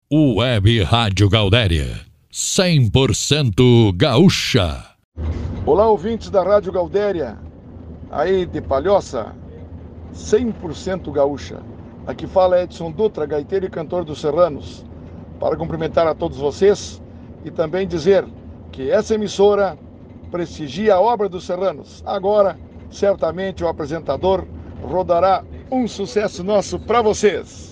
Web Rádio Gaudéria, 100% gaúcha. Olá, ouvintes da Rádio Gaudéria, aí de Palhoça, 100% gaúcha. Aqui fala Edson Dutra, gaiteiro e cantor dos Serranos, para cumprimentar a todos vocês e também dizer que essa emissora prestigia a obra dos Serranos. Agora, certamente o apresentador rodará um sucesso nosso para vocês.